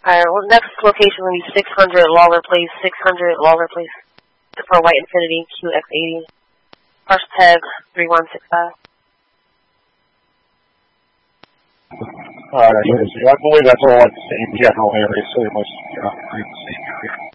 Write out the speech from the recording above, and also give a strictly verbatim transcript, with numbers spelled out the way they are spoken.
Alright, well, next location will be six hundred Lawler Place, six hundred Lawler Place. For White Infinity Q X eighty. First tag three one six five. Alright, I believe that's all at the same general area, so it must be uh, the same area.